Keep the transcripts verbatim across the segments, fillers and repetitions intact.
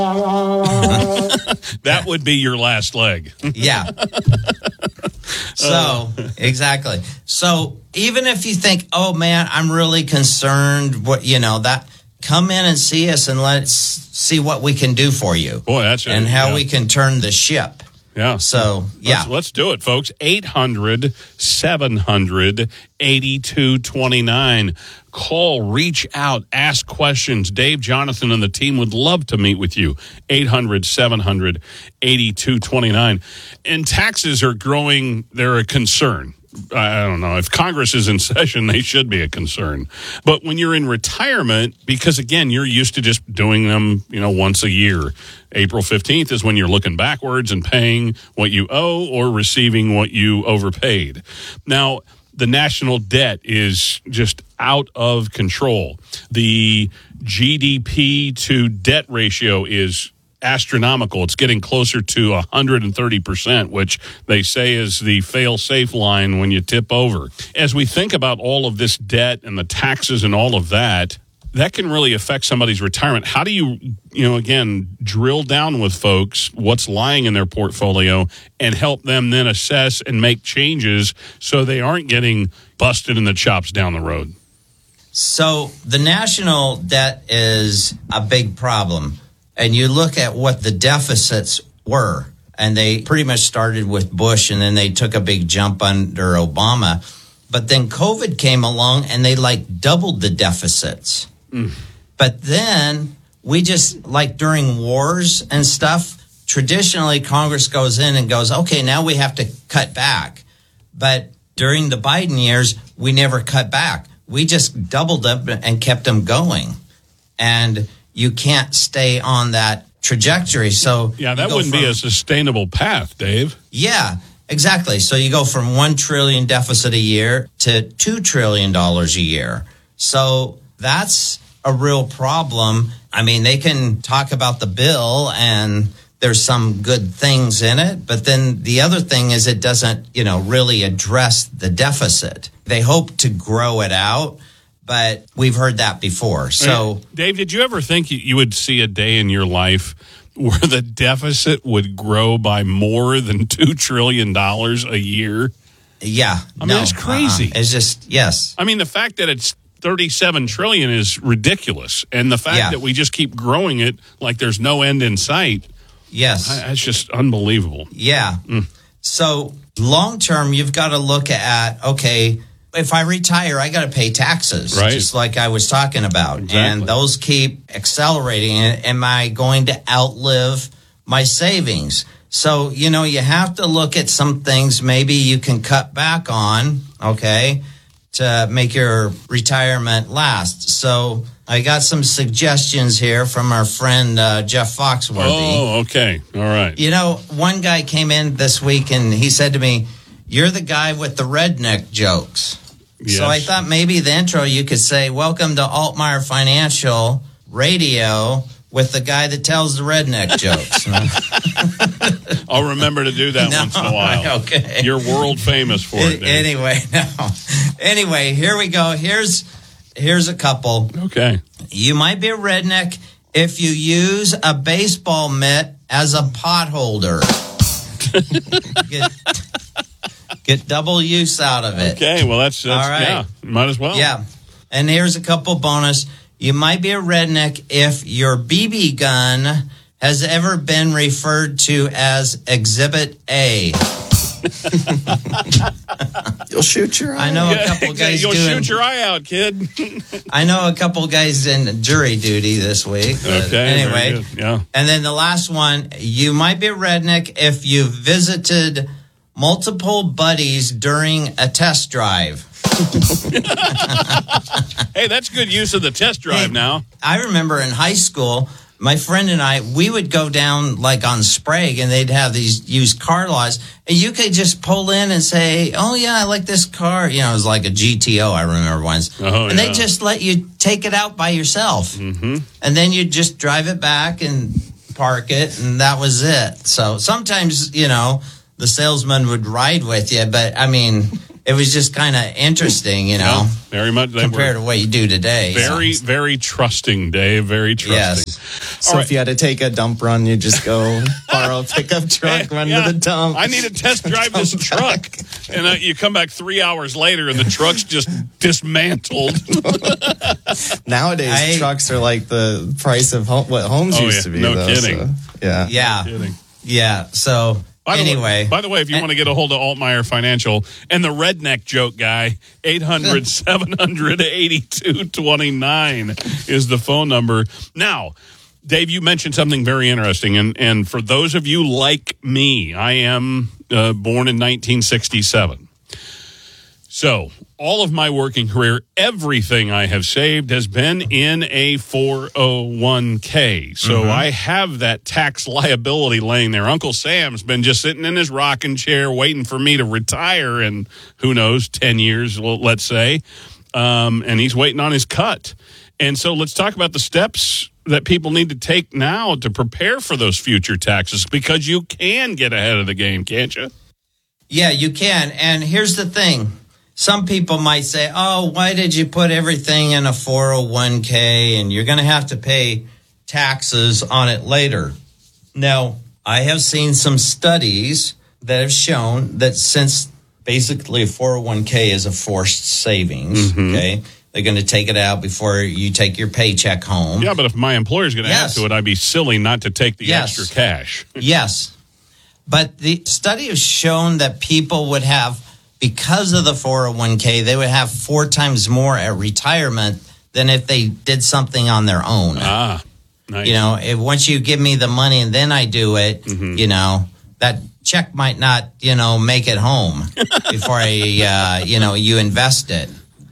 That would be your last leg. Yeah. So, exactly. So, even if you think, oh, man, I'm really concerned, what you know, that come in and see us and let's see what we can do for you. Boy, that's And it, how yeah. we can turn the ship. Yeah. So, yeah. Let's, let's do it, folks. eight hundred, seven hundred, eighty-two twenty-nine. Call, reach out, ask questions. Dave, Jonathan, and the team would love to meet with you. eight hundred, seven hundred, eighty-two twenty-nine. And taxes are growing. They're a concern. I don't know. If Congress is in session, they should be a concern. But when you're in retirement, because, again, you're used to just doing them, you know, once a year. April fifteenth is when you're looking backwards and paying what you owe or receiving what you overpaid. Now, the national debt is just out of control. The G D P to debt ratio is astronomical. It's getting closer to one hundred thirty percent, which they say is the fail-safe line when you tip over. As we think about all of this debt and the taxes and all of that, that can really affect somebody's retirement. How do you, you know, again, drill down with folks what's lying in their portfolio and help them then assess and make changes so they aren't getting busted in the chops down the road? So the national debt is a big problem. And you look at what the deficits were, and they pretty much started with Bush, and then they took a big jump under Obama. But then COVID came along, and they, like, doubled the deficits. Mm. But then we just, like during wars and stuff, traditionally Congress goes in and goes, okay, now we have to cut back. But during the Biden years, we never cut back. We just doubled them and kept them going. And you can't stay on that trajectory. So yeah, that wouldn't from, be a sustainable path, Dave. Yeah, exactly. So you go from one trillion deficit a year to two trillion dollars a year. So that's a real problem. I mean, they can talk about the bill and there's some good things in it, but then the other thing is it doesn't, you know, really address the deficit. They hope to grow it out, but we've heard that before. So, hey, Dave, did you ever think you would see a day in your life where the deficit would grow by more than two trillion dollars a year? Yeah. I mean, no, that's crazy. Uh-uh. It's just, yes. I mean, the fact that it's thirty-seven trillion dollars is ridiculous. And the fact yeah. that we just keep growing it like there's no end in sight. Yes. That's just unbelievable. Yeah. Mm. So long term, you've got to look at, okay, if I retire, I got to pay taxes, right. just like I was talking about. Exactly. And those keep accelerating. Am I going to outlive my savings? So, you know, you have to look at some things maybe you can cut back on, okay, to make your retirement last. So I got some suggestions here from our friend uh, Jeff Foxworthy. Oh, okay. All right. You know, one guy came in this week and he said to me, "You're the guy with the redneck jokes." Yes. So I thought maybe the intro you could say, "Welcome to Altmaier Financial Radio with the guy that tells the redneck jokes." I'll remember to do that no, once in a while. Okay. You're world famous for it, Dave. Anyway, no. Anyway, here we go. Here's here's a couple. Okay. You might be a redneck if you use a baseball mitt as a pot holder. get, get double use out of it. Okay, well, that's, that's all right. Yeah, might as well. Yeah. And here's a couple bonus. You might be a redneck if your B B gun has ever been referred to as Exhibit A. You'll shoot your eye. I know yeah, a couple guys You'll doing, shoot your eye out, kid. I know a couple guys in jury duty this week. Okay. Anyway. Yeah. And then the last one, you might be a redneck if you visited multiple buddies during a test drive. Hey, that's good use of the test drive hey, now. I remember in high school, my friend and I, we would go down like on Sprague and they'd have these used car lots and you could just pull in and say, "Oh yeah, I like this car." You know, it was like a G T O, I remember once. Oh, and yeah. they just let you take it out by yourself. Mm-hmm. And then you just drive it back and park it and that was it. So sometimes, you know, the salesman would ride with you, but I mean, it was just kind of interesting, you know, yeah, very much they compared were to what you do today. Very, so. very trusting, Dave. Very trusting. Yes. So right. if you had to take a dump run, you just go borrow a pickup truck, run yeah. to the dump. I need to test drive this truck. And uh, you come back three hours later and the truck's just dismantled. Nowadays, I, trucks are like the price of home, what homes oh, used yeah. to be. No though, kidding. So, yeah. Yeah. No kidding. Yeah. So by anyway. Way, by the way, if you and, want to get a hold of Altmeyer Financial and the redneck joke guy, eight hundred, seven hundred, eighty-two twenty-nine is the phone number. Now, Dave, you mentioned something very interesting. And, and for those of you like me, I am uh, born in nineteen sixty-seven. So all of my working career, everything I have saved has been in a four oh one k. So mm-hmm. I have that tax liability laying there. Uncle Sam's been just sitting in his rocking chair waiting for me to retire in, who knows, ten years, let's say. Um, and he's waiting on his cut. And so let's talk about the steps that people need to take now to prepare for those future taxes, because you can get ahead of the game, can't you? Yeah, you can. And here's the thing. Some people might say, oh, why did you put everything in a four oh one k and you're going to have to pay taxes on it later? Now, I have seen some studies that have shown that since basically a four oh one k is a forced savings, mm-hmm. okay, they're going to take it out before you take your paycheck home. Yeah, but if my employer's going to yes. add to it, I'd be silly not to take the yes. extra cash. Yes. But the study has shown that people would have, because of the four oh one k, they would have four times more at retirement than if they did something on their own. Ah, nice. You know, if once you give me the money and then I do it, mm-hmm. you know, that check might not, you know, make it home before I, uh, you know, you invest it.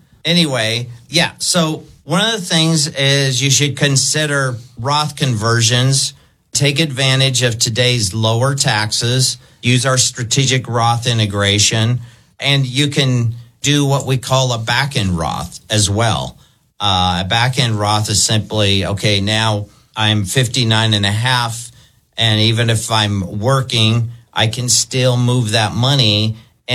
Anyway, yeah. So one of the things is you should consider Roth conversions. Take advantage of today's lower taxes. Use our strategic Roth integration. And you can do what we call a back-end Roth as well. Uh, a back-end Roth is simply, okay, now I'm fifty-nine and a half, and even if I'm working, I can still move that money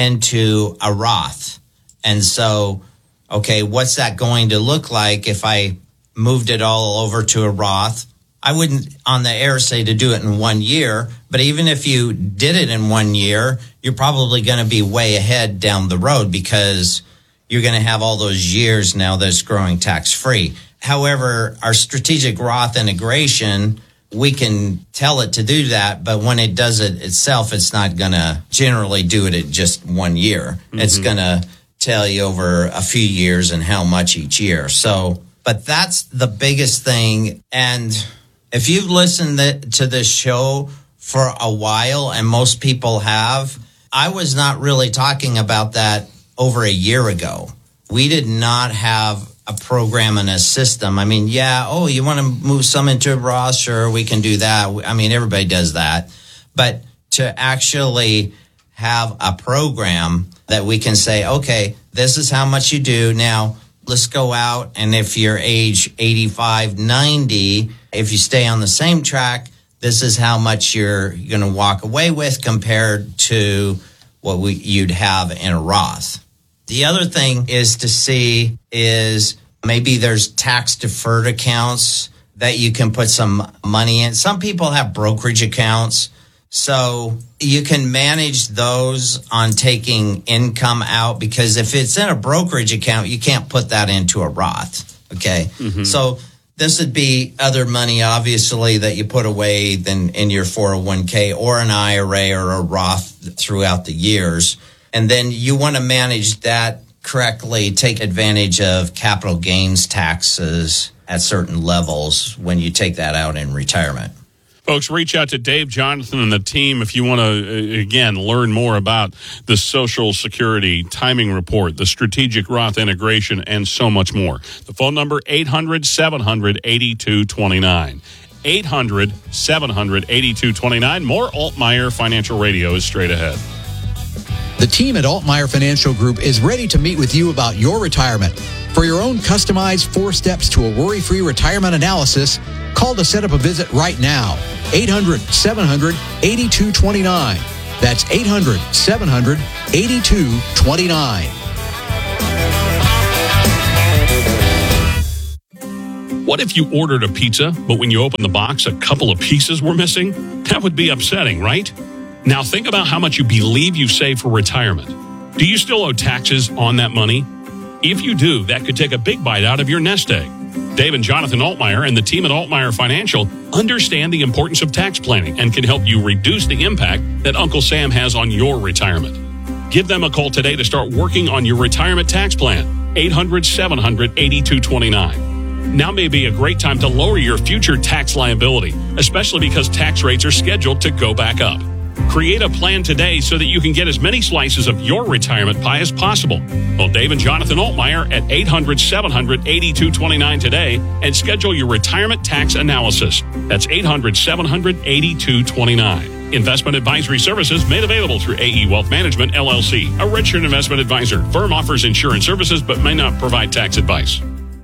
into a Roth. And so, okay, what's that going to look like if I moved it all over to a Roth? I wouldn't on the air say to do it in one year, but even if you did it in one year, you're probably going to be way ahead down the road because you're going to have all those years now that's growing tax-free. However, our strategic Roth integration, we can tell it to do that, but when it does it itself, it's not going to generally do it at just one year. Mm-hmm. It's going to tell you over a few years and how much each year. So, but that's the biggest thing. And if you've listened to this show for a while, and most people have, I was not really talking about that over a year ago. We did not have a program and a system. I mean, yeah, oh, you want to move some into a Roth? Sure, we can do that. I mean, everybody does that. But to actually have a program that we can say, okay, this is how much you do. Now, let's go out, and if you're age eighty-five, ninety, if you stay on the same track, this is how much you're going to walk away with compared to what we, you'd have in a Roth. The other thing is to see is maybe there's tax-deferred accounts that you can put some money in. Some people have brokerage accounts, so you can manage those on taking income out, because if it's in a brokerage account, you can't put that into a Roth, okay? Mm-hmm. So this would be other money, obviously, that you put away than in your four oh one k or an I R A or a Roth throughout the years. And then you want to manage that correctly, take advantage of capital gains taxes at certain levels when you take that out in retirement. Folks, reach out to Dave Jonathan and the team if you want to, again, learn more about the Social Security timing report, the strategic Roth integration, and so much more. The phone number, eight hundred, seven hundred, eighty-two twenty-nine. eight hundred, seven hundred, eighty-two twenty-nine. More Altmeyer Financial Radio is straight ahead. The team at Altmeyer Financial Group is ready to meet with you about your retirement. For your own customized four steps to a worry-free retirement analysis, call to set up a visit right now. eight hundred, seven hundred, eighty-two twenty-nine. That's eight hundred, seven hundred, eighty-two twenty-nine. What if you ordered a pizza, but when you opened the box, a couple of pieces were missing? That would be upsetting, right? Now think about how much you believe you saved for retirement. Do you still owe taxes on that money? If you do, that could take a big bite out of your nest egg. Dave and Jonathan Altmeyer and the team at Altmeyer Financial understand the importance of tax planning and can help you reduce the impact that Uncle Sam has on your retirement. Give them a call today to start working on your retirement tax plan. eight hundred, seven hundred, eighty-two twenty-nine. Now may be a great time to lower your future tax liability, especially because tax rates are scheduled to go back up. Create a plan today so that you can get as many slices of your retirement pie as possible. Call Dave and Jonathan Altmeyer at eight hundred, seven hundred, eighty-two twenty-nine today and schedule your retirement tax analysis. That's eight hundred, seven hundred, eighty-two twenty-nine. Investment advisory services made available through A E Wealth Management, L L C, a registered investment advisor. Firm offers insurance services but may not provide tax advice.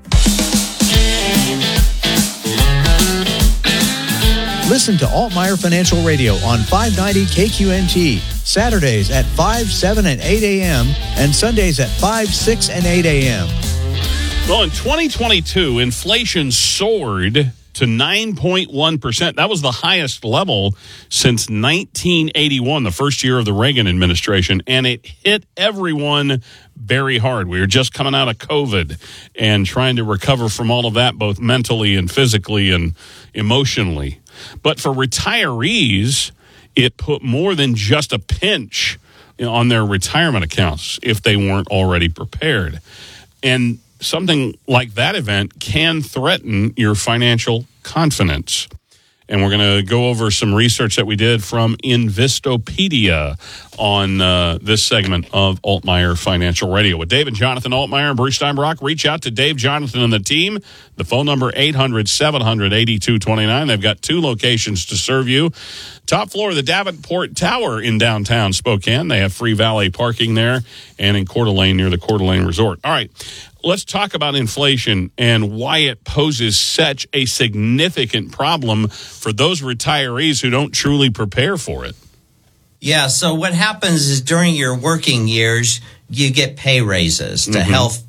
Listen to Altmeyer Financial Radio on five ninety K Q N T, Saturdays at five, seven, and eight a.m., and Sundays at five, six, and eight a.m. Well, in twenty twenty-two, inflation soared to nine point one percent. That was the highest level since nineteen eighty-one, the first year of the Reagan administration, and it hit everyone very hard. We were just coming out of COVID and trying to recover from all of that, both mentally and physically and emotionally. But for retirees, it put more than just a pinch on their retirement accounts if they weren't already prepared. And something like that event can threaten your financial confidence. And we're going to go over some research that we did from Investopedia on uh, this segment of Altmeyer Financial Radio. With Dave and Jonathan Altmeyer and Bruce Steinbrock, reach out to Dave, Jonathan, and the team. The phone number, eight hundred, seven hundred, eighty-two twenty-nine. They've got two locations to serve you. Top floor of the Davenport Tower in downtown Spokane. They have free valet parking there, and in Coeur d'Alene near the Coeur d'Alene Resort. All right. Let's talk about inflation and why it poses such a significant problem for those retirees who don't truly prepare for it. Yeah, so what happens is during your working years, you get pay raises to Mm-hmm. help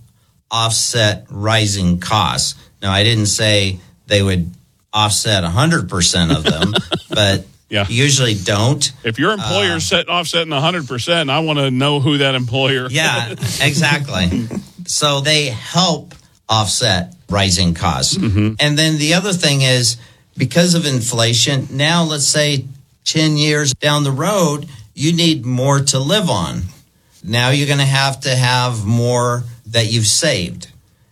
offset rising costs. Now, I didn't say they would offset one hundred percent of them, but Yeah. usually don't. If your employer's uh, set offsetting one hundred percent, I want to know who that employer is. Yeah, exactly. So they help offset rising costs. Mm-hmm. And then the other thing is, because of inflation, now let's say ten years down the road, you need more to live on. Now you're going to have to have more that you've saved.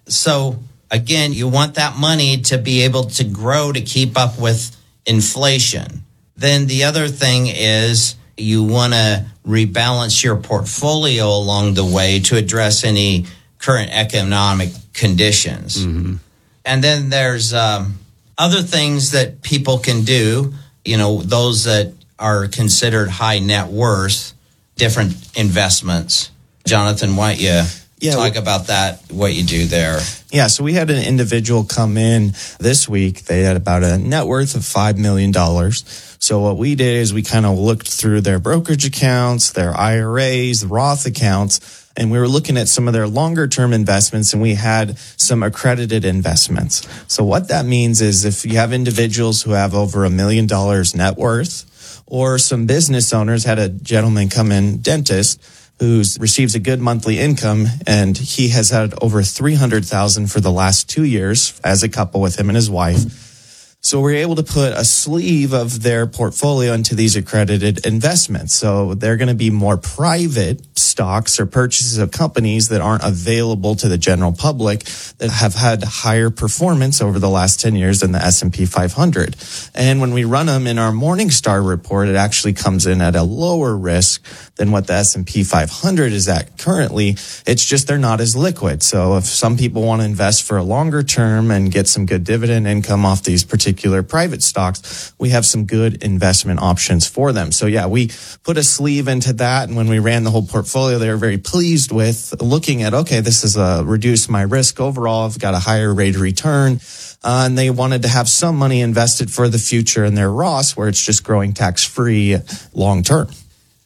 So again, you want that money to be able to grow to keep up with inflation. Then the other thing is you want to rebalance your portfolio along the way to address any current economic conditions. Mm-hmm. And then there's um, other things that people can do, you know, those that are considered high net worth, different investments. Jonathan, why don't you Yeah, talk well, about that, what you do there? Yeah, so we had an individual come in this week. They had about a net worth of five million dollars. So what we did is we kind of looked through their brokerage accounts, their I R As, Roth accounts, and we were looking at some of their longer term investments, and we had some accredited investments. So what that means is if you have individuals who have over a million dollars net worth, or some business owners, had a gentleman come in, dentist, who receives a good monthly income, and he has had over three hundred thousand dollars for the last two years as a couple with him and his wife. So we're able to put a sleeve of their portfolio into these accredited investments. So they're going to be more private stocks or purchases of companies that aren't available to the general public that have had higher performance over the last ten years than the S and P five hundred. And when we run them in our Morningstar report, it actually comes in at a lower risk than what the S and P five hundred is at currently. It's just they're not as liquid. So if some people want to invest for a longer term and get some good dividend income off these particular private stocks, we have some good investment options for them. So yeah, we put a sleeve into that. And when we ran the whole portfolio, they were very pleased with looking at, okay, this is a reduce my risk overall. I've got a higher rate of return. Uh, and they wanted to have some money invested for the future in their Roth, where it's just growing tax free long term.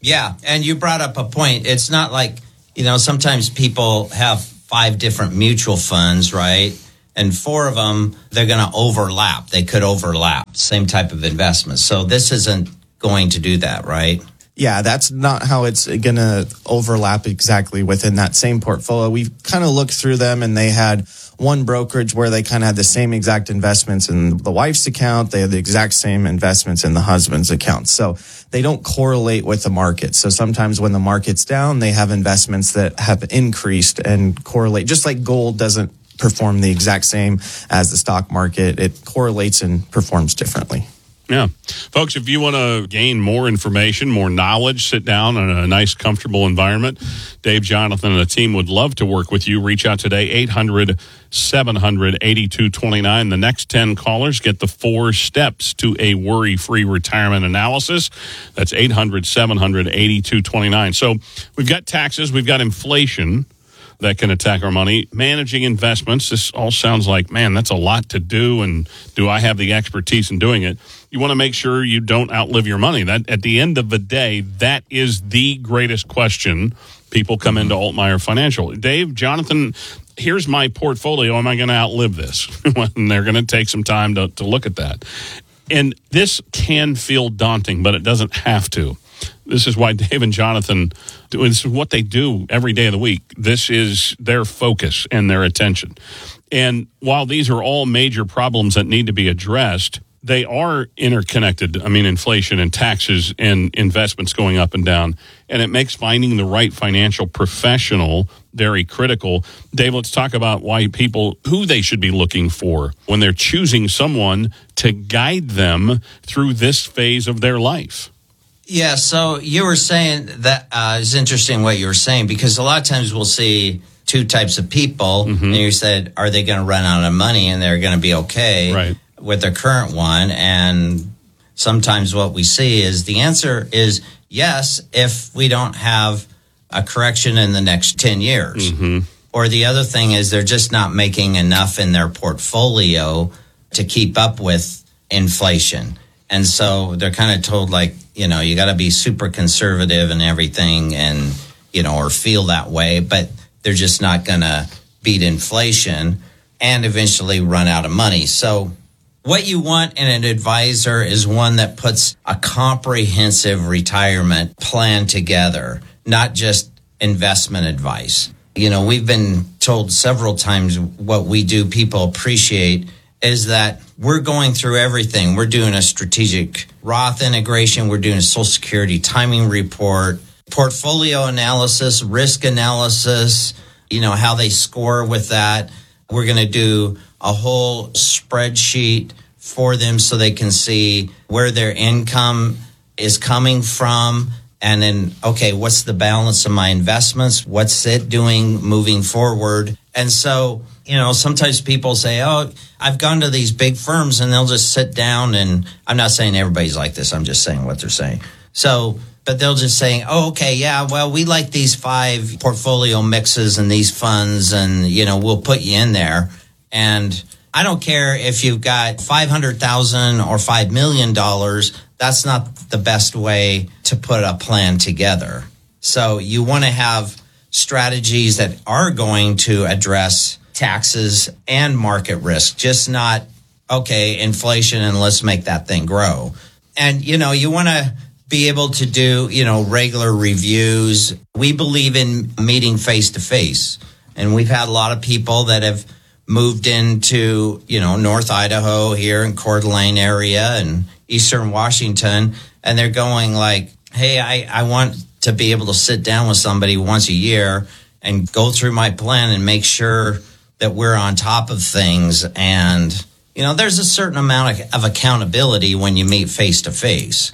Yeah, and you brought up a point. It's not like, you know, sometimes people have five different mutual funds, right? And four of them, they're going to overlap. They could overlap, same type of investment. So this isn't going to do that, right? Yeah, that's not how it's going to overlap exactly within that same portfolio. We've kind of looked through them, and they had one brokerage where they kind of had the same exact investments in the wife's account. They had the exact same investments in the husband's account. So they don't correlate with the market. So sometimes when the market's down, they have investments that have increased and correlate, just like gold doesn't perform the exact same as the stock market. It correlates and performs differently. Yeah. Folks, if you want to gain more information, more knowledge, sit down in a nice, comfortable environment. Dave Jonathan and the team would love to work with you. Reach out today, eight hundred, seven hundred, eighty-two twenty-nine. The next ten callers get the four steps to a worry-free retirement analysis. That's eight hundred, seven hundred, eighty-two twenty-nine. So we've got taxes, we've got inflation that can attack our money. Managing investments, this all sounds like, man, that's a lot to do, and do I have the expertise in doing it? You want to make sure you don't outlive your money. That at the end of the day, that is the greatest question. People come into Altmeyer Financial. Dave, Jonathan, here's my portfolio. Am I going to outlive this? And they're going to take some time to, to look at that. And this can feel daunting, but it doesn't have to. This is why Dave and Jonathan do. This is what they do every day of the week. This is their focus and their attention. And while these are all major problems that need to be addressed, they are interconnected. I mean, inflation and taxes and investments going up and down. And it makes finding the right financial professional very critical. Dave, let's talk about why people, who they should be looking for when they're choosing someone to guide them through this phase of their life. Yeah, so you were saying that uh, it's interesting what you were saying, because a lot of times we'll see two types of people, mm-hmm. and you said, are they going to run out of money and they're going to be okay right. with their current one? And sometimes what we see is the answer is yes, if we don't have a correction in the next ten years. Mm-hmm. Or the other thing is they're just not making enough in their portfolio to keep up with inflation. And so they're kind of told, like, you know, you got to be super conservative and everything, and, you know, or feel that way, but they're just not going to beat inflation and eventually run out of money. So what you want in an advisor is one that puts a comprehensive retirement plan together, not just investment advice. You know, we've been told several times what we do, people appreciate, is that we're going through everything. We're doing a strategic Roth integration. We're doing a Social Security timing report, portfolio analysis, risk analysis, you know, how they score with that. We're going to do a whole spreadsheet for them so they can see where their income is coming from. And then, okay, what's the balance of my investments? What's it doing moving forward? And so, you know, sometimes people say, oh, I've gone to these big firms, and they'll just sit down, and I'm not saying everybody's like this. I'm just saying what they're saying. So, but they'll just say, oh, okay, yeah, well, we like these five portfolio mixes and these funds, and, you know, we'll put you in there. And I don't care if you've got five hundred thousand dollars or five million dollars. That's not the best way to put a plan together. So you want to have strategies that are going to address taxes and market risk, just not, okay, inflation, and let's make that thing grow. And, you know, you want to be able to do, you know, regular reviews. We believe in meeting face to face. And we've had a lot of people that have moved into, you know, North Idaho here in Coeur d'Alene area and Eastern Washington. And they're going like, hey, I, I want to be able to sit down with somebody once a year and go through my plan and make sure that we're on top of things. And, you know, there's a certain amount of, of accountability when you meet face to face.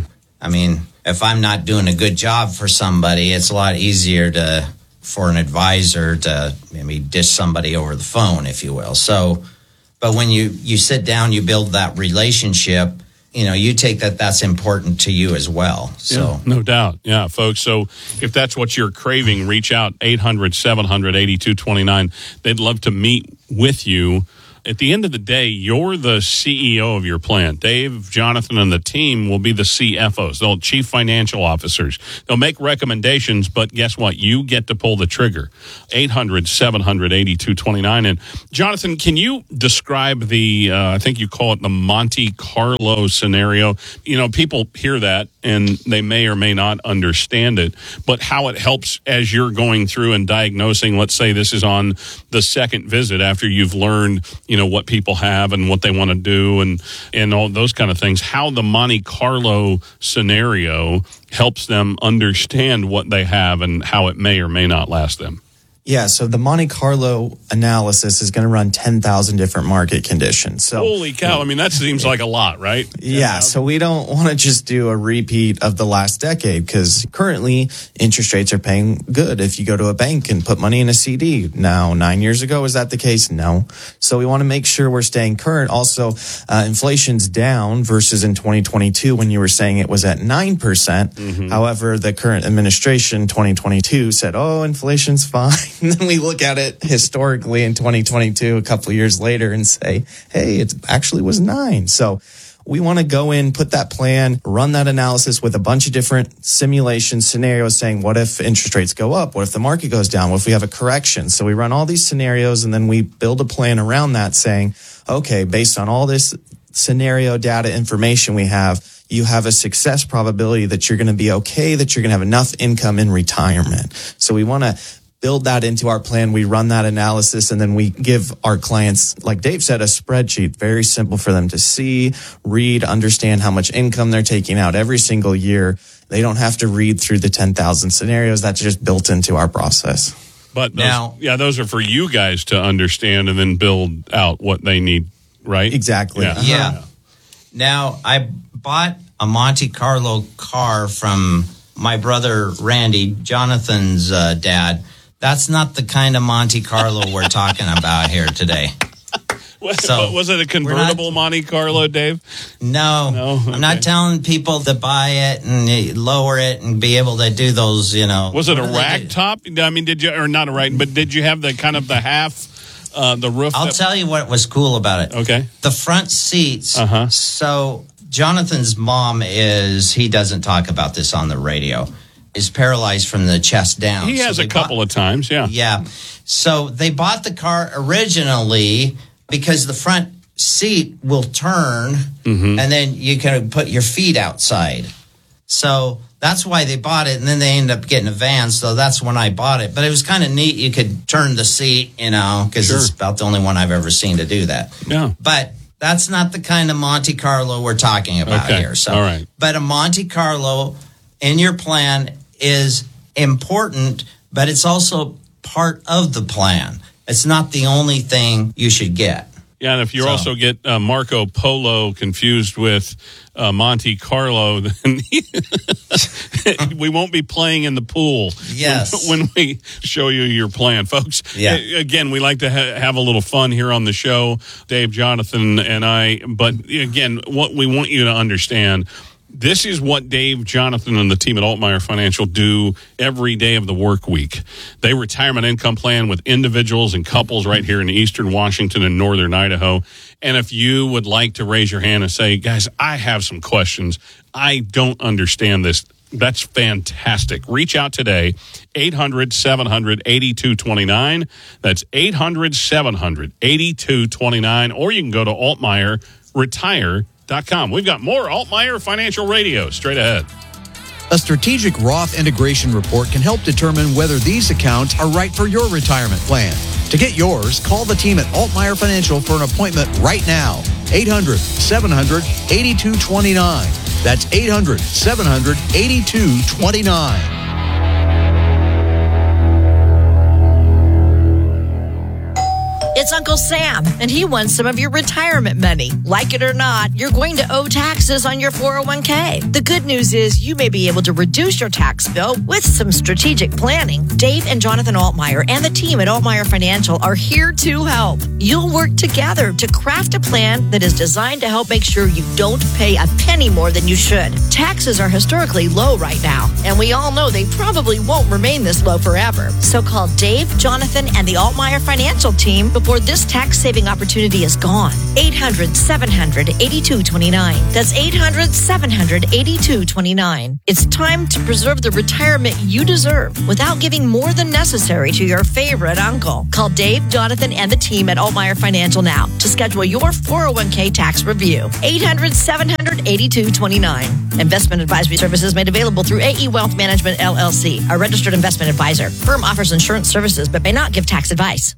I mean, if I'm not doing a good job for somebody, it's a lot easier to for an advisor to maybe dish somebody over the phone, if you will. So, but when you, you sit down, you build that relationship, you know, you take that that's important to you as well. So yeah, no doubt. Yeah, folks. So if that's what you're craving, reach out eight hundred, seven hundred, eighty-two twenty-nine. They'd love to meet with you At the end of the day, you're the C E O of your plan. Dave, Jonathan, and the team will be the C F Os. They'll chief financial officers. They'll make recommendations, but guess what? You get to pull the trigger. eight hundred, seven hundred, eighty-two twenty-nine. And Jonathan, can you describe the, uh, I think you call it the Monte Carlo scenario? You know, people hear that and they may or may not understand it, but how it helps as you're going through and diagnosing. Let's say this is on the second visit after you've learned, you know, what people have and what they want to do and, and all those kind of things, how the Monte Carlo scenario helps them understand what they have and how it may or may not last them. Yeah, so the Monte Carlo analysis is going to run ten thousand different market conditions. So, holy cow. I mean, that seems like a lot, right? Yeah, so we don't want to just do a repeat of the last decade because currently interest rates are paying good if you go to a bank and put money in a C D. Now, nine years ago, is that the case? No. So we want to make sure we're staying current. Also, uh, inflation's down versus in twenty twenty-two when you were saying it was at nine percent. Mm-hmm. However, the current administration, twenty twenty-two, said, oh, inflation's fine. And then we look at it historically in twenty twenty-two, a couple of years later, and say, hey, it actually was nine. So we want to go in, put that plan, run that analysis with a bunch of different simulation scenarios saying, what if interest rates go up? What if the market goes down? What if we have a correction? So we run all these scenarios, and then we build a plan around that saying, okay, based on all this scenario data information we have, you have a success probability that you're going to be okay, that you're going to have enough income in retirement. So we want to build that into our plan. We run that analysis, and then we give our clients, like Dave said, a spreadsheet, very simple for them to see, read, understand how much income they're taking out every single year. They don't have to read through the ten thousand scenarios. That's just built into our process. But those, now, yeah, those are for you guys to understand and then build out what they need, right? Exactly. Yeah. yeah. Now, I bought a Monte Carlo car from my brother Randy, Jonathan's uh, dad. That's not the kind of Monte Carlo we're talking about here today. So, was it a convertible not, Monte Carlo, Dave? No. no? Okay. I'm not telling people to buy it and lower it and be able to do those, you know. Was it a rag top? I mean, did you, or not a rag, but did you have the kind of the half, uh, the roof? I'll that, tell you what was cool about it. Okay. The front seats. Uh-huh. So Jonathan's mom is, he doesn't talk about this on the radio, is paralyzed from the chest down. He has so a couple bought, of times, yeah. Yeah. So they bought the car originally because the front seat will turn, mm-hmm. and then you can put your feet outside. So that's why they bought it, and then they ended up getting a van, so that's when I bought it. But it was kind of neat. You could turn the seat, you know, because sure. it's about the only one I've ever seen to do that. Yeah. But that's not the kind of Monte Carlo we're talking about okay. here. So, all right. But a Monte Carlo in your plan is important, but it's also part of the plan. It's not the only thing you should get. Yeah, and if you so. also get uh, Marco Polo confused with uh, Monte Carlo, then we won't be playing in the pool yes. when, when we show you your plan. Folks, yeah. again, we like to ha- have a little fun here on the show, Dave, Jonathan, and I. But again, what we want you to understand, this is what Dave, Jonathan, and the team at Altmeyer Financial do every day of the work week. They retirement income plan with individuals and couples right here in eastern Washington and northern Idaho. And if you would like to raise your hand and say, guys, I have some questions, I don't understand this, that's fantastic. Reach out today, eight hundred, seven hundred, eighty-two twenty-nine. That's eight hundred, seven hundred, eighty-two twenty-nine. Or you can go to Altmeyer Retire. Dot com. We've got more Altmeyer Financial Radio straight ahead. A strategic Roth integration report can help determine whether these accounts are right for your retirement plan. To get yours, call the team at Altmeyer Financial for an appointment right now. eight hundred, seven hundred, eighty-two twenty-nine. That's eight hundred, seven hundred, eighty-two twenty-nine. It's Uncle Sam, and he wants some of your retirement money. Like it or not, you're going to owe taxes on your four oh one k. The good news is you may be able to reduce your tax bill with some strategic planning. Dave and Jonathan Altmeyer and the team at Altmeyer Financial are here to help. You'll work together to craft a plan that is designed to help make sure you don't pay a penny more than you should. Taxes are historically low right now, and we all know they probably won't remain this low forever. So call Dave, Jonathan, and the Altmeyer Financial team before before this tax-saving opportunity is gone. eight hundred, seven hundred, eighty-two twenty-nine. That's eight hundred, seven hundred, eighty-two twenty-nine. It's time to preserve the retirement you deserve without giving more than necessary to your favorite uncle. Call Dave, Jonathan, and the team at Altmeyer Financial now to schedule your four oh one k tax review. eight hundred, seven hundred, eighty-two twenty-nine. Investment advisory services made available through A E Wealth Management, L L C, a registered investment advisor. Firm offers insurance services but may not give tax advice.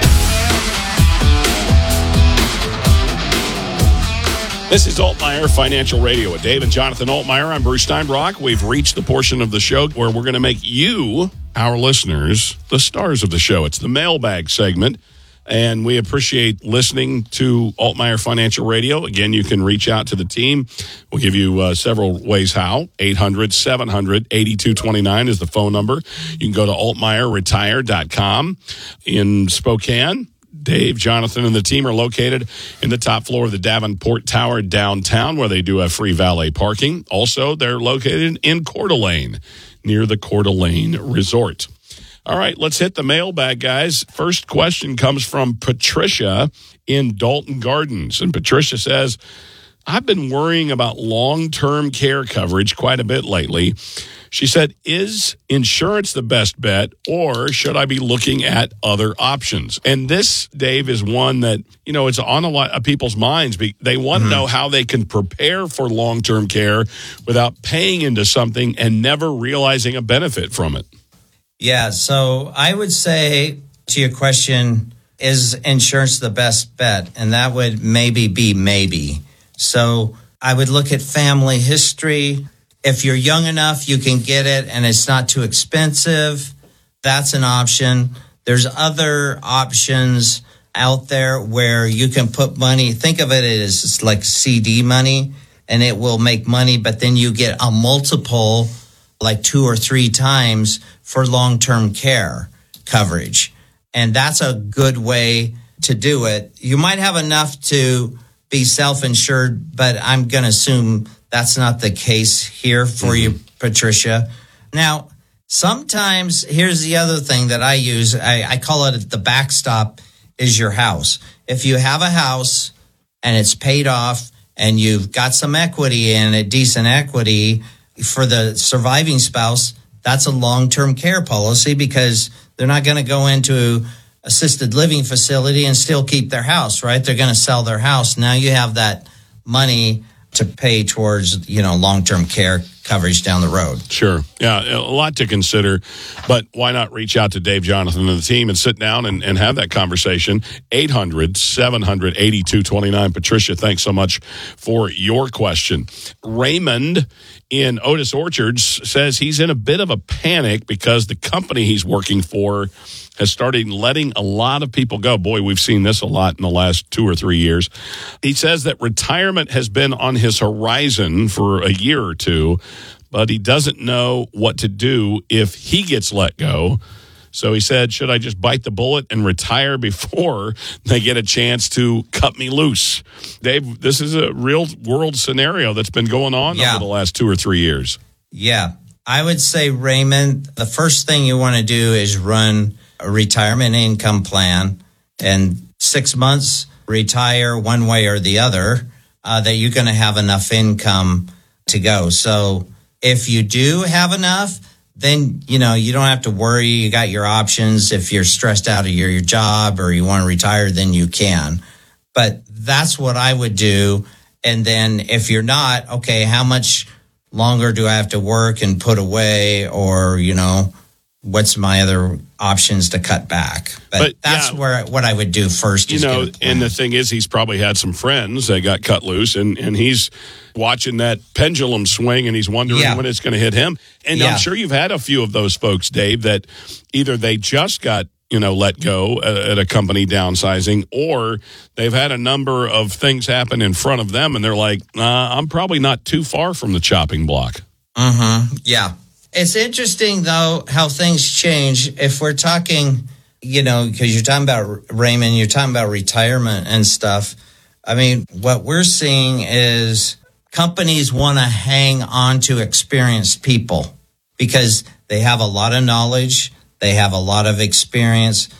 This is Altmeyer Financial Radio with Dave and Jonathan Altmeyer. I'm Bruce Steinbrock. We've reached the portion of the show where we're going to make you, our listeners, the stars of the show. It's the mailbag segment, and we appreciate listening to Altmeyer Financial Radio. Again, you can reach out to the team. We'll give you uh, several ways how. eight hundred, seven hundred, eighty-two twenty-nine is the phone number. You can go to altmeyer retire dot com in Spokane. Dave, Jonathan, and the team are located in the top floor of the Davenport Tower downtown, where they do have free valet parking. Also, they're located in Coeur d'Alene, near the Coeur d'Alene Resort. All right, let's hit the mailbag, guys. First question comes from Patricia in Dalton Gardens. And Patricia says, I've been worrying about long-term care coverage quite a bit lately. She said, is insurance the best bet, or should I be looking at other options? And this, Dave, is one that, you know, it's on a lot of people's minds. They want mm-hmm. to know how they can prepare for long-term care without paying into something and never realizing a benefit from it. Yeah, so I would say to your question, is insurance the best bet? And that would maybe be maybe. So I would look at family history. If you're young enough, you can get it and it's not too expensive. That's an option. There's other options out there where you can put money. Think of it as like C D money, and it will make money, but then you get a multiple, like two or three times for long-term care coverage. And that's a good way to do it. You might have enough to be self-insured, but I'm going to assume that's not the case here for mm-hmm. you, Patricia. Now, sometimes, here's the other thing that I use. I, I call it the backstop is your house. If you have a house and it's paid off and you've got some equity in it, decent equity for the surviving spouse, that's a long-term care policy because they're not going to go into assisted living facility and still keep their house, right? They're going to sell their house. Now you have that money to pay towards, you know, long-term care coverage down the road. Sure. Yeah, a lot to consider, but why not reach out to Dave, Jonathan, and the team and sit down and, and have that conversation. eight hundred, seven hundred, eighty-two twenty-nine. Patricia, thanks so much for your question. Raymond in Otis Orchards says he's in a bit of a panic because the company he's working for has started letting a lot of people go. Boy, we've seen this a lot in the last two or three years. He says that retirement has been on his horizon for a year or two, but he doesn't know what to do if he gets let go. So he said, should I just bite the bullet and retire before they get a chance to cut me loose? Dave, this is a real world scenario that's been going on yeah. over the last two or three years. Yeah. I would say, Raymond, the first thing you want to do is run a retirement income plan, and six months retire one way or the other, uh, that you're going to have enough income to go. So if you do have enough, then, you know, you don't have to worry. You got your options. If you're stressed out of your, your job or you want to retire, then you can. But that's what I would do. And then if you're not, okay, how much longer do I have to work and put away? Or, you know, what's my other options to cut back? But, but that's yeah, where what I would do first. You is know, and the thing is, he's probably had some friends that got cut loose, and, and he's watching that pendulum swing, and he's wondering yeah. when it's going to hit him. And yeah. I'm sure you've had a few of those folks, Dave, that either they just got, you know, let go at a company downsizing, or they've had a number of things happen in front of them, and they're like, nah, I'm probably not too far from the chopping block. Mm-hmm. Yeah. It's interesting, though, how things change. If we're talking, you know, because you're talking about, Raymond, you're talking about retirement and stuff. I mean, what we're seeing is companies want to hang on to experienced people because they have a lot of knowledge. They have a lot of experience.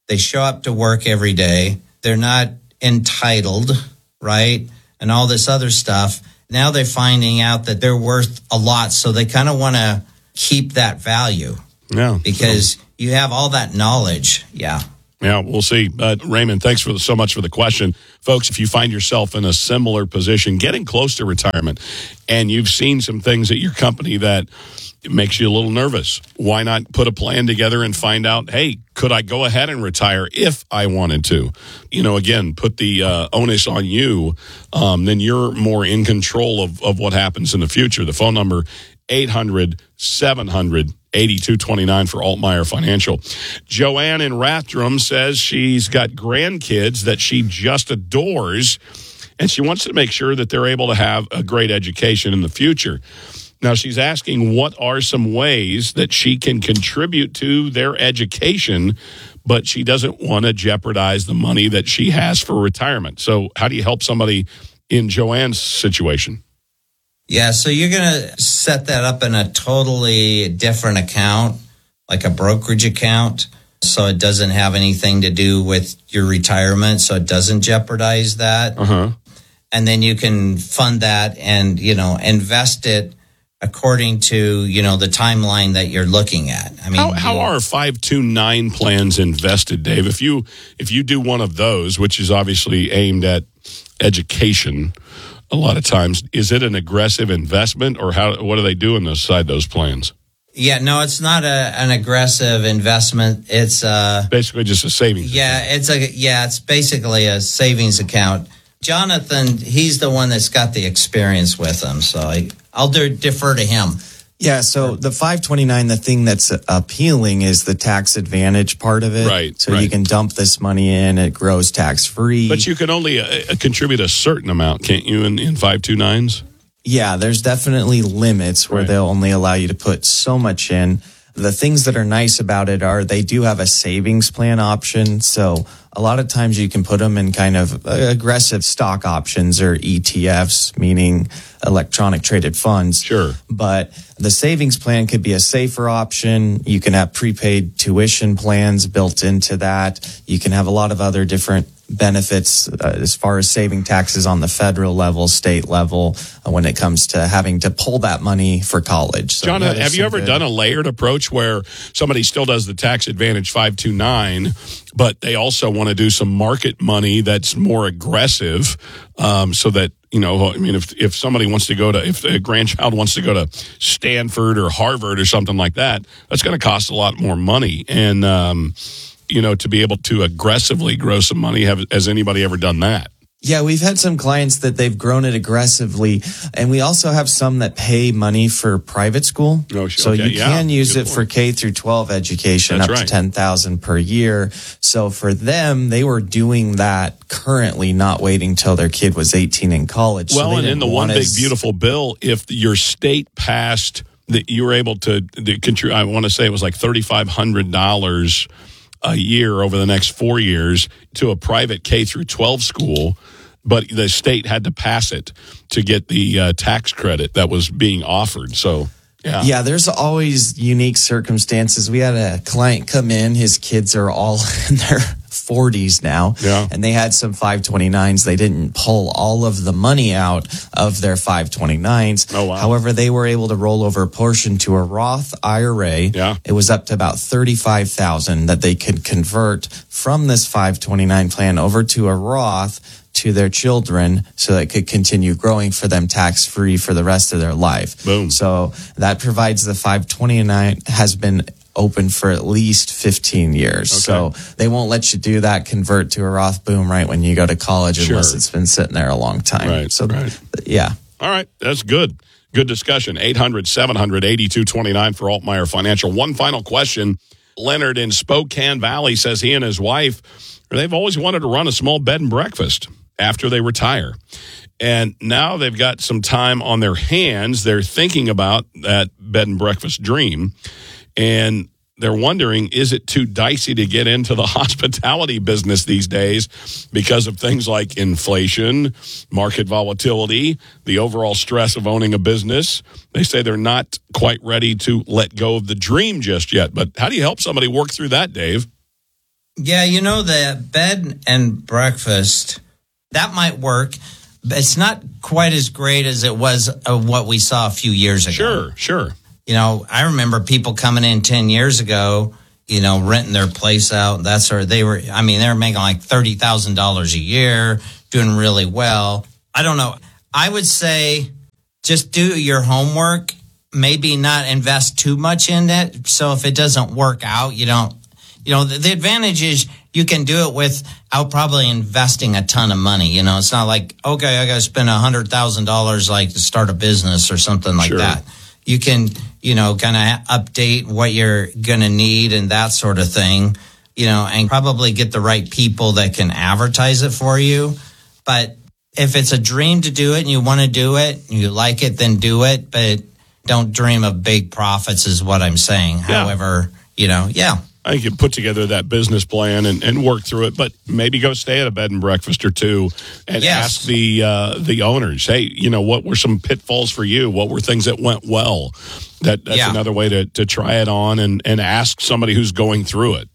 They show up to work every day. They're not entitled, right? And all this other stuff. Now they're finding out that they're worth a lot. So they kind of want to keep that value. Yeah. Because so. you have all that knowledge. Yeah. Yeah, we'll see. Uh, Raymond, thanks for the, so much for the question. Folks, if you find yourself in a similar position, getting close to retirement, and you've seen some things at your company that makes you a little nervous, why not put a plan together and find out, hey, could I go ahead and retire if I wanted to? You know, again, put the uh, onus on you. Um, then you're more in control of, of what happens in the future. The phone number, eight hundred, seven hundred, eighty-two twenty-nine for Altmeyer Financial. Joanne in Rathdrum says she's got grandkids that she just adores, and she wants to make sure that they're able to have a great education in the future. Now, she's asking what are some ways that she can contribute to their education, but she doesn't want to jeopardize the money that she has for retirement. So how do you help somebody in Joanne's situation? Yeah, so you're going to set that up in a totally different account, like a brokerage account, so it doesn't have anything to do with your retirement, so it doesn't jeopardize that. Uh-huh. And then you can fund that and, you know, invest it according to, you know, the timeline that you're looking at. I mean, how, how you, are five two nine plans invested, Dave? If you if you do one of those, which is obviously aimed at education, a lot of times, is it an aggressive investment, or how? What do they do inside those plans? Yeah, no, it's not a, an aggressive investment. It's uh, basically just a savings. Yeah, account. it's a yeah, it's basically a savings account. Jonathan, he's the one that's got the experience with them, so I, I'll de- defer to him. Yeah, so the five twenty-nine, the thing that's appealing is the tax advantage part of it. Right. So right. you can dump this money in, it grows tax free. But you can only uh, contribute a certain amount, can't you, in, in five two nines? Yeah, there's definitely limits where right. they'll only allow you to put so much in. The things that are nice about it are they do have a savings plan option. So a lot of times you can put them in kind of aggressive stock options or E T Fs, meaning electronic traded funds. Sure. But the savings plan could be a safer option. You can have prepaid tuition plans built into that. You can have a lot of other different benefits uh, as far as saving taxes on the federal level, state level, uh, when it comes to having to pull that money for college. So, John, yeah, have you ever good... done a layered approach where somebody still does the tax advantage five two nine, but they also want to do some market money that's more aggressive, um, so that, you know, I mean, if if somebody wants to go to, if a grandchild wants to go to Stanford or Harvard or something like that, that's going to cost a lot more money. And, um, you know, to be able to aggressively grow some money, have, has anybody ever done that? Yeah, we've had some clients that they've grown it aggressively, and we also have some that pay money for private school. Oh, so okay, you can yeah, use it point. for K through twelve education, That's up right. to ten thousand per year. So for them, they were doing that currently, not waiting till their kid was eighteen in college. Well, so and in the one big as, beautiful bill, if your state passed that you were able to, to I want to say it was like thirty-five hundred dollars a year over the next four years to a private K through twelve school, but the state had to pass it to get the uh, tax credit that was being offered. So, yeah. Yeah, there's always unique circumstances. We had a client come in, his kids are all in their forties now, yeah. and they had some five twenty-nines. They didn't pull all of the money out of their five twenty-nines. Oh, wow. However, they were able to roll over a portion to a Roth I R A. Yeah. It was up to about thirty-five thousand dollars that they could convert from this five twenty-nine plan over to a Roth to their children so that it could continue growing for them tax-free for the rest of their life. Boom. So that provides the five twenty-nine has been open for at least fifteen years. Okay. So they won't let you do that, convert to a Roth boom right when you go to college Sure. unless it's been sitting there a long time. Right, so, right. yeah. All right, that's good. Good discussion. eight hundred, seven hundred, eighty-two twenty-nine for Altmeyer Financial. One final question. Leonard in Spokane Valley says he and his wife, they've always wanted to run a small bed and breakfast after they retire. And now they've got some time on their hands. They're thinking about that bed and breakfast dream. And they're wondering, is it too dicey to get into the hospitality business these days because of things like inflation, market volatility, the overall stress of owning a business? They say they're not quite ready to let go of the dream just yet. But how do you help somebody work through that, Dave? Yeah, you know, the bed and breakfast, that might work. But it's not quite as great as it was uh, what we saw a few years ago. Sure, sure. You know, I remember people coming in ten years ago, you know, renting their place out. That's sort of, they were, I mean, they were making like thirty thousand dollars a year, doing really well. I don't know. I would say just do your homework, maybe not invest too much in it. So if it doesn't work out, you don't, you know, the, the advantage is you can do it without probably investing a ton of money. You know, it's not like, okay, I got to spend one hundred thousand dollars like to start a business or something like Sure. that. You can, you know, kind of update what you're going to need and that sort of thing, you know, and probably get the right people that can advertise it for you. But if it's a dream to do it and you want to do it, and you like it, then do it. But don't dream of big profits is what I'm saying. Yeah. However, you know, yeah. I think you put together that business plan and, and work through it, but maybe go stay at a bed and breakfast or two and Yes. ask the uh, the owners, hey, you know, what were some pitfalls for you? What were things that went well? That That's Yeah. another way to, to try it on and, and ask somebody who's going through it.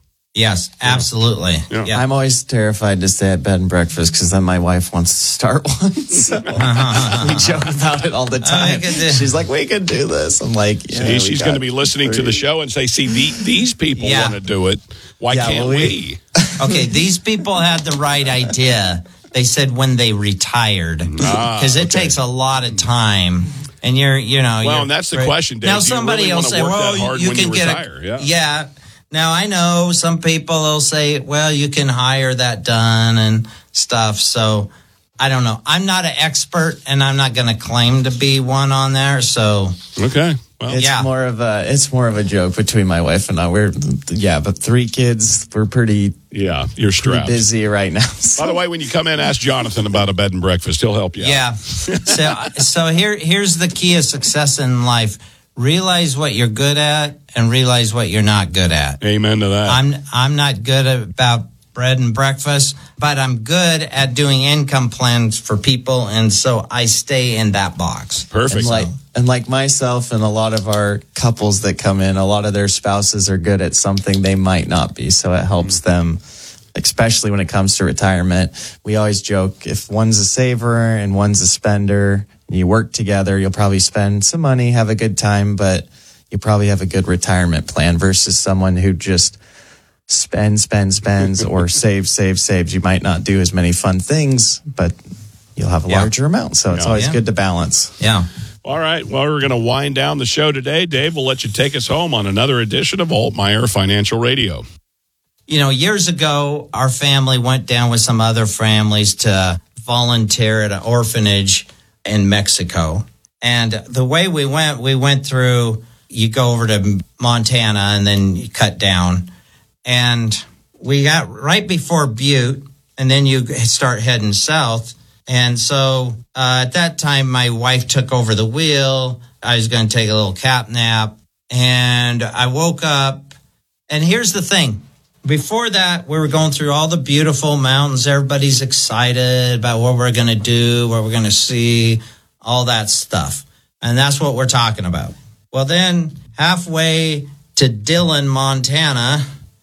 Yes, absolutely. Yeah. Yeah. I'm always terrified to stay at bed and breakfast because then my wife wants to start one. So we joke about it all the time. could do- She's like, we could do this. I'm like, yeah, See, we she's got going to be listening to the three. show and say, see, the, these people Yeah. want to do it. Why Yeah, can't well, we? we- Okay, these people had the right idea. They said when they retired, Ah, because it okay. takes a lot of time, and you're, you know, Well, you're, and that's the question, Dave. Now Do you somebody really will wanna say, work "Well, that hard you when can you get retire?" a Yeah. Now I know some people will say, "Well, you can hire that done and stuff." So I don't know. I'm not an expert, and I'm not going to claim to be one on there. So Okay. Well, It's Yeah. more of a it's more of a joke between my wife and I. We're yeah, but three kids, we're pretty, yeah, you're pretty strapped. busy right now. So. By the way, when you come in, ask Jonathan about a bed and breakfast. He'll help you out. yeah. so so here here's the key of success in life: realize what you're good at, and realize what you're not good at. Amen to that. I'm I'm not good about bread and breakfast, but I'm good at doing income plans for people, and so I stay in that box. Perfect. And like and like myself and a lot of our couples that come in, a lot of their spouses are good at something they might not be. So it helps them, especially when it comes to retirement. We always joke, if one's a saver and one's a spender, and you work together, you'll probably spend some money, have a good time, but you probably have a good retirement plan versus someone who just spends, spends, spends, or saves, saves, saves. You might not do as many fun things, but you'll have a Yeah. larger amount. So it's Yeah. always Yeah. good to balance. Yeah. All right. Well, we're going to wind down the show today. Dave, we'll let you take us home on another edition of Altmeyer Financial Radio. You know, years ago, our family went down with some other families to volunteer at an orphanage in Mexico. And the way we went, we went through, you go over to Montana and then you cut down. And we got right before Butte, and then you start heading south. And so uh, at that time, my wife took over the wheel. I was going to take a little cap nap. And I woke up. And here's the thing. Before that, we were going through all the beautiful mountains. Everybody's excited about what we're going to do, what we're going to see, all that stuff. And that's what we're talking about. Well, then halfway to Dillon, Montana,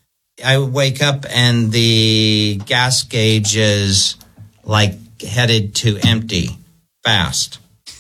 I wake up and the gas gauge is like headed to empty fast.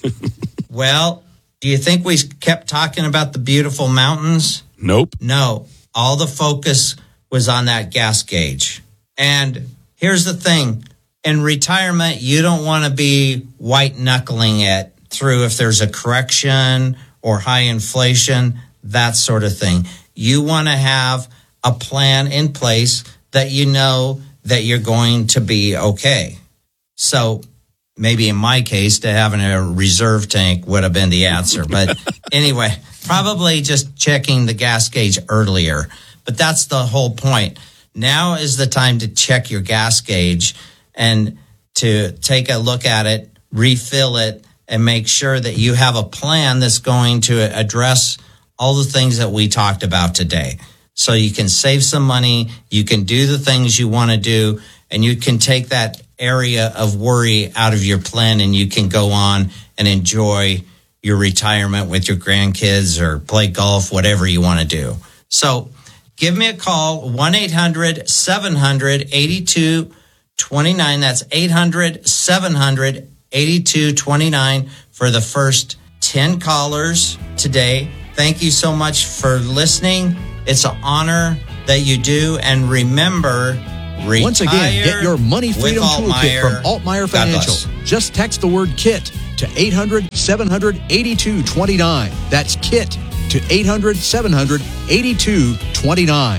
Well, do you think we kept talking about the beautiful mountains? Nope. No, all the focus was on that gas gauge. And here's the thing. In retirement, you don't want to be white knuckling it through if there's a correction or high inflation, that sort of thing. You want to have a plan in place that you know that you're going to be okay. So maybe in my case, to having a reserve tank would have been the answer. But anyway, probably just checking the gas gauge earlier. But that's the whole point. Now is the time to check your gas gauge and to take a look at it, refill it, and make sure that you have a plan that's going to address all the things that we talked about today. So you can save some money, you can do the things you want to do, and you can take that area of worry out of your plan, and you can go on and enjoy your retirement with your grandkids or play golf, whatever you want to do. So give me a call, one eight hundred seven hundred eighty-two twenty-nine. That's eight hundred seven hundred eighty-two twenty-nine for the first ten callers today. Thank you so much for listening. It's an honor that you do. And remember, retire Once again, get your money freedom toolkit from Altmaier Financial. Just text the word KIT to eight hundred seven hundred eighty-two twenty-nine. That's KIT to eight hundred seven hundred eighty-two twenty-nine.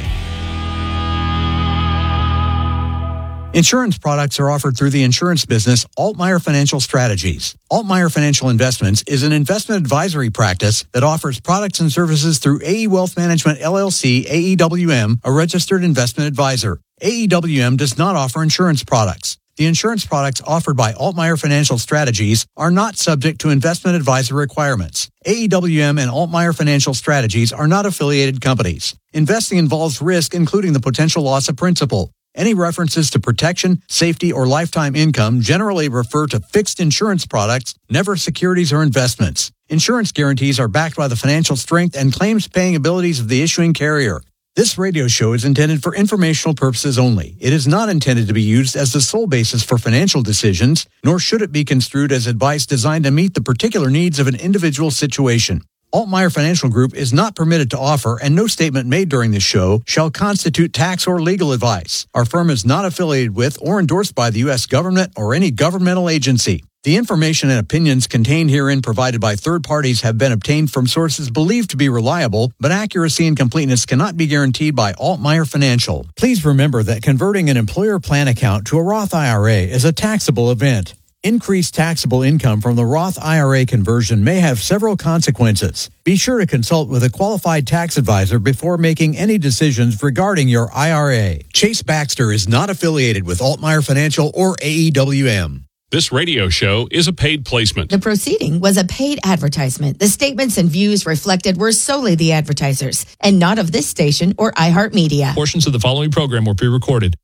Insurance products are offered through the insurance business Altmaier Financial Strategies. Altmaier Financial Investments is an investment advisory practice that offers products and services through A E Wealth Management, L L C, A E W M, a registered investment advisor. A E W M does not offer insurance products. The insurance products offered by Altmaier Financial Strategies are not subject to investment advisor requirements. A E W M and Altmaier Financial Strategies are not affiliated companies. Investing involves risk, including the potential loss of principal. Any references to protection, safety, or lifetime income generally refer to fixed insurance products, never securities or investments. Insurance guarantees are backed by the financial strength and claims-paying abilities of the issuing carrier. This radio show is intended for informational purposes only. It is not intended to be used as the sole basis for financial decisions, nor should it be construed as advice designed to meet the particular needs of an individual situation. Altmaier Financial Group is not permitted to offer, and no statement made during this show shall constitute tax or legal advice. Our firm is not affiliated with or endorsed by the U S government or any governmental agency. The information and opinions contained herein provided by third parties have been obtained from sources believed to be reliable, but accuracy and completeness cannot be guaranteed by Altmaier Financial. Please remember that converting an employer plan account to a Roth I R A is a taxable event. Increased taxable income from the Roth I R A conversion may have several consequences. Be sure to consult with a qualified tax advisor before making any decisions regarding your I R A. Chase Baxter is not affiliated with Altmaier Financial or A E W M. This radio show is a paid placement. The proceeding was a paid advertisement. The statements and views reflected were solely the advertisers and not of this station or iHeartMedia. Portions of the following program were pre-recorded.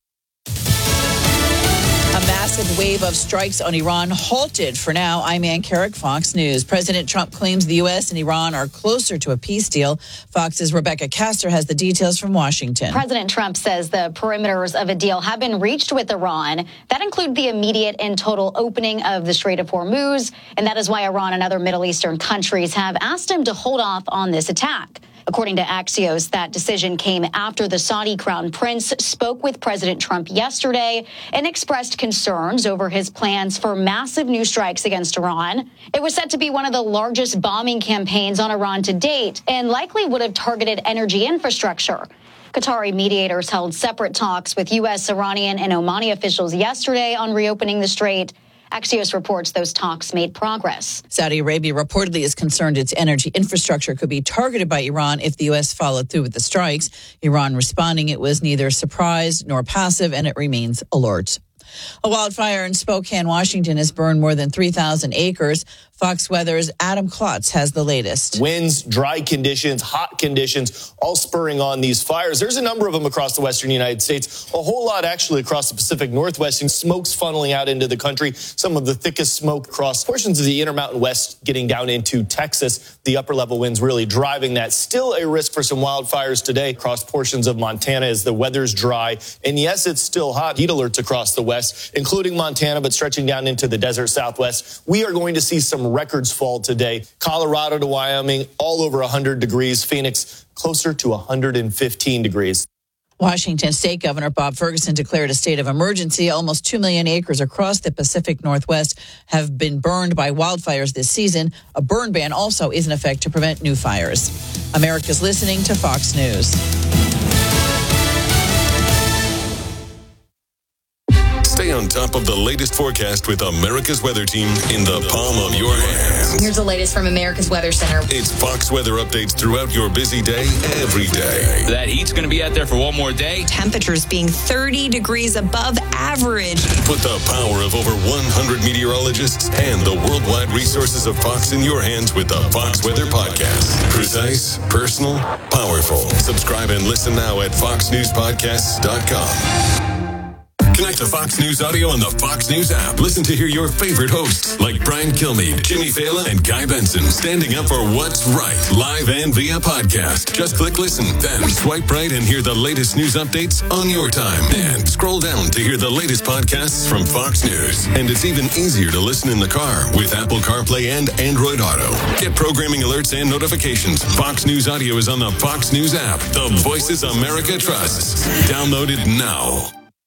A massive wave of strikes on Iran halted for now. I'm Ann Carrick, Fox News. President Trump claims the U S and Iran are closer to a peace deal. Fox's Rebecca Castor has the details from Washington. President Trump says the perimeters of a deal have been reached with Iran. That include the immediate and total opening of the Strait of Hormuz. And that is why Iran and other Middle Eastern countries have asked him to hold off on this attack. According to Axios, that decision came after the Saudi crown prince spoke with President Trump yesterday and expressed concerns over his plans for massive new strikes against Iran. It was said to be one of the largest bombing campaigns on Iran to date and likely would have targeted energy infrastructure. Qatari mediators held separate talks with U S, Iranian, and Omani officials yesterday on reopening the strait. Axios reports those talks made progress. Saudi Arabia reportedly is concerned its energy infrastructure could be targeted by Iran if the U S followed through with the strikes. Iran responding it was neither surprised nor passive, and it remains alert. A wildfire in Spokane, Washington has burned more than three thousand acres. Fox Weather's Adam Klotz has the latest. Winds, dry conditions, hot conditions, all spurring on these fires. There's a number of them across the western United States, a whole lot actually across the Pacific Northwest, and smoke's funneling out into the country. Some of the thickest smoke across portions of the Intermountain West getting down into Texas. The upper level winds really driving that. Still a risk for some wildfires today across portions of Montana as the weather's dry. And yes, it's still hot. Heat alerts across the west, including Montana, but stretching down into the desert Southwest. We are going to see some records fall today. Colorado to Wyoming, all over one hundred degrees. Phoenix, closer to one hundred fifteen degrees. Washington State Governor Bob Ferguson declared a state of emergency. Almost two million acres across the Pacific Northwest have been burned by wildfires this season. A burn ban also is in effect to prevent new fires. America's listening to Fox News. Stay on top of the latest forecast with America's Weather Team in the palm of your hand. Here's the latest from America's Weather Center. It's Fox weather updates throughout your busy day, every day. That heat's going to be out there for one more day. Temperatures being thirty degrees above average. Put the power of over one hundred meteorologists and the worldwide resources of Fox in your hands with the Fox Weather Podcast. Precise, personal, powerful. Subscribe and listen now at fox news podcasts dot com. Connect to Fox News Audio on the Fox News app. Listen to hear your favorite hosts like Brian Kilmeade, Jimmy Fallon, and Guy Benson standing up for what's right, live and via podcast. Just click listen, then swipe right and hear the latest news updates on your time. And scroll down to hear the latest podcasts from Fox News. And it's even easier to listen in the car with Apple CarPlay and Android Auto. Get programming alerts and notifications. Fox News Audio is on the Fox News app. The voices America trusts. Download it now.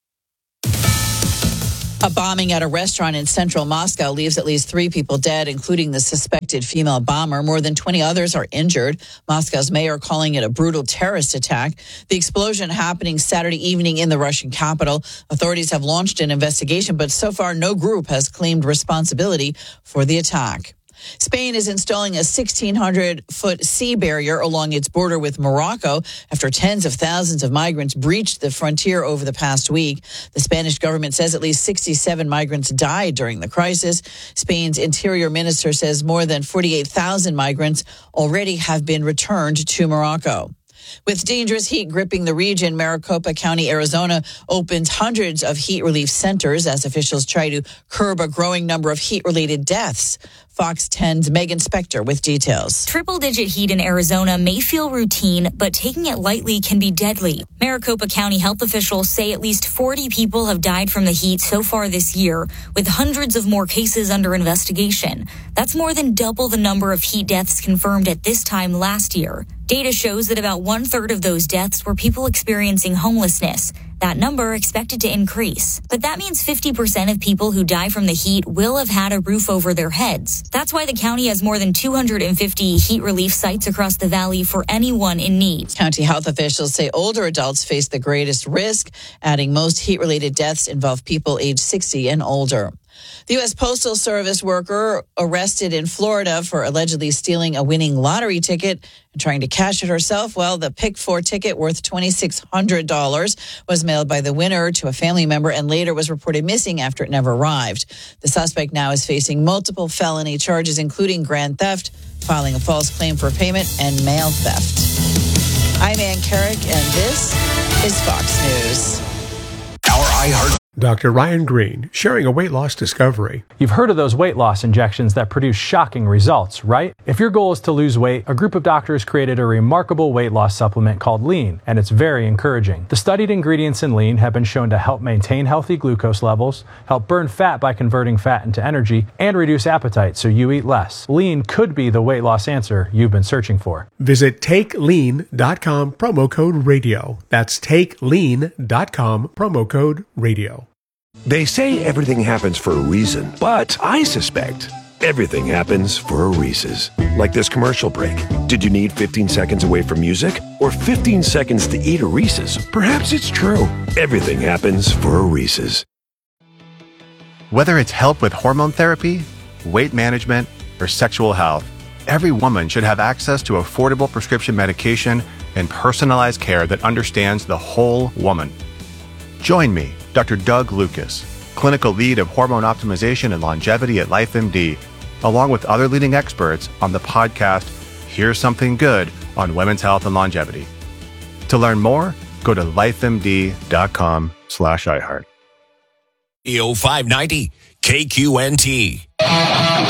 A bombing at a restaurant in central Moscow leaves at least three people dead, including the suspected female bomber. More than twenty others are injured. Moscow's mayor calling it a brutal terrorist attack. The explosion happening Saturday evening in the Russian capital. Authorities have launched an investigation, but so far no group has claimed responsibility for the attack. Spain is installing a sixteen hundred foot sea barrier along its border with Morocco after tens of thousands of migrants breached the frontier over the past week. The Spanish government says at least sixty-seven migrants died during the crisis. Spain's interior minister says more than forty-eight thousand migrants already have been returned to Morocco. With dangerous heat gripping the region, Maricopa County, Arizona opened hundreds of heat relief centers as officials try to curb a growing number of heat-related deaths. Fox ten's Megan Spector with details. Triple-digit heat in Arizona may feel routine, but taking it lightly can be deadly. Maricopa County health officials say at least forty people have died from the heat so far this year, with hundreds of more cases under investigation. That's more than double the number of heat deaths confirmed at this time last year. Data shows that about one-third of those deaths were people experiencing homelessness. That number expected to increase. But that means fifty percent of people who die from the heat will have had a roof over their heads. That's why the county has more than two hundred fifty heat relief sites across the valley for anyone in need. County health officials say older adults face the greatest risk, adding most heat-related deaths involve people aged sixty and older. The U S Postal Service worker arrested in Florida for allegedly stealing a winning lottery ticket and trying to cash it herself. Well, the Pick four ticket worth two thousand six hundred dollars was mailed by the winner to a family member and later was reported missing after it never arrived. The suspect now is facing multiple felony charges, including grand theft, filing a false claim for payment, and mail theft. I'm Ann Carrick, and this is Fox News. Our iHeart. Doctor Ryan Green, sharing a weight loss discovery. You've heard of those weight loss injections that produce shocking results, right? If your goal is to lose weight, a group of doctors created a remarkable weight loss supplement called Lean, and it's very encouraging. The studied ingredients in Lean have been shown to help maintain healthy glucose levels, help burn fat by converting fat into energy, and reduce appetite so you eat less. Lean could be the weight loss answer you've been searching for. Visit take lean dot com, promo code radio. That's take lean dot com, promo code radio. They say everything happens for a reason, but I suspect everything happens for a Reese's. Like this commercial break. Did you need fifteen seconds away from music or fifteen seconds to eat a Reese's? Perhaps it's true. Everything happens for a Reese's. Whether it's help with hormone therapy, weight management, or sexual health, every woman should have access to affordable prescription medication and personalized care that understands the whole woman. Join me, Doctor Doug Lucas, clinical lead of hormone optimization and longevity at LifeMD, along with other leading experts on the podcast, Here's Something Good on Women's Health and Longevity. To learn more, go to lifemd.com slash iHeart. E O five ninety K Q N T.